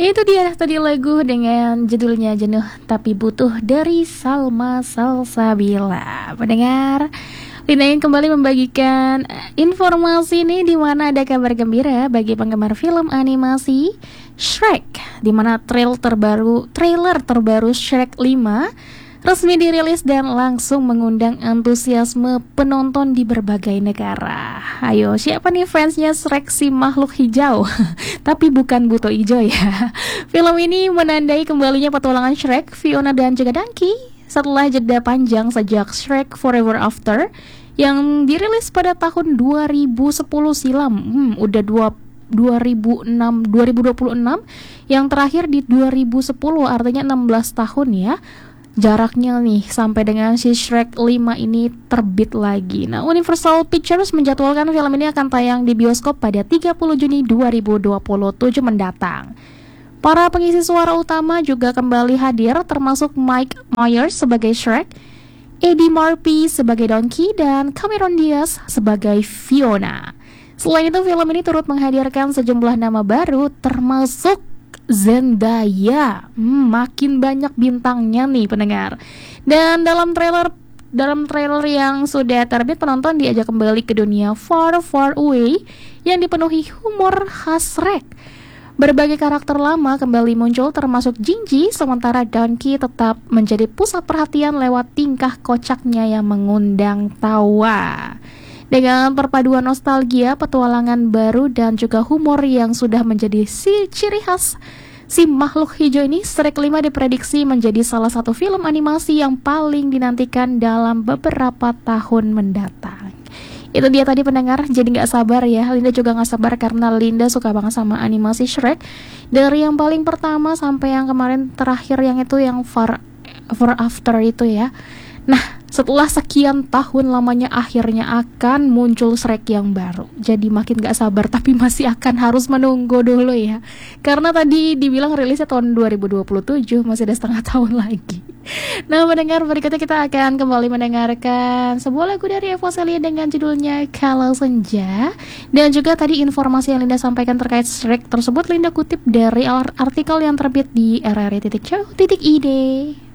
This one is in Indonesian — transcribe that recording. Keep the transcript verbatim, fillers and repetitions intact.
Itu dia tadi lagu dengan judulnya Jenuh Tapi Butuh dari Salma Salsabila. Pendengar, Lina ingin kembali membagikan informasi ini di mana ada kabar gembira bagi penggemar film animasi Shrek, di mana trail terbaru, trailer terbaru Shrek lima resmi dirilis dan langsung mengundang antusiasme penonton di berbagai negara. Ayo, siapa nih fansnya Shrek si makhluk hijau? Tapi bukan buto hijau ya. Film ini menandai kembalinya petualangan Shrek, Fiona dan juga Donkey setelah jeda panjang sejak Shrek Forever After yang dirilis pada tahun dua ribu sepuluh silam. Hmm, udah dua dua ribu enam dua ribu dua puluh enam, yang terakhir di dua ribu sepuluh, artinya enam belas tahun ya. Jaraknya nih sampai dengan si Shrek lima ini terbit lagi. Nah, Universal Pictures menjadwalkan film ini akan tayang di bioskop pada tiga puluh Juni dua ribu dua puluh tujuh mendatang. Para pengisi suara utama juga kembali hadir, termasuk Mike Myers sebagai Shrek, Eddie Murphy sebagai Donkey, dan Cameron Diaz sebagai Fiona. Selain itu, film ini turut menghadirkan sejumlah nama baru, termasuk Zendaya. hmm, Makin banyak bintangnya nih pendengar. Dan dalam trailer Dalam trailer yang sudah terbit, penonton diajak kembali ke dunia Far Far Away yang dipenuhi humor khas Shrek. Berbagai karakter lama kembali muncul, termasuk Gingy, sementara Donkey tetap menjadi pusat perhatian lewat tingkah kocaknya yang mengundang tawa. Dengan perpaduan nostalgia, petualangan baru, dan juga humor yang sudah menjadi si ciri khas si makhluk hijau ini, Shrek lima diprediksi menjadi salah satu film animasi yang paling dinantikan dalam beberapa tahun mendatang. Itu dia tadi pendengar, jadi gak sabar ya. Linda juga gak sabar karena Linda suka banget sama animasi Shrek. Dari yang paling pertama sampai yang kemarin terakhir, yang itu yang Far, Far After itu ya. Nah, setelah sekian tahun lamanya akhirnya akan muncul Shrek yang baru. Jadi makin gak sabar, tapi masih akan harus menunggu dulu ya. Karena tadi dibilang rilisnya tahun dua ribu dua puluh tujuh, masih ada setengah tahun lagi. Nah, mendengar berikutnya kita akan kembali mendengarkan sebuah lagu dari Eva Celia dengan judulnya Kalau Senja. Dan juga tadi informasi yang Linda sampaikan terkait Shrek tersebut Linda kutip dari artikel yang terbit di r r i titik co titik i d.